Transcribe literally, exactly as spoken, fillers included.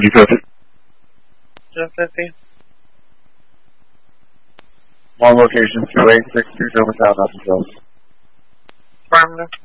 You fifty? Just fifty. One location, two eight six two, over south, after Phillips. Affirmative.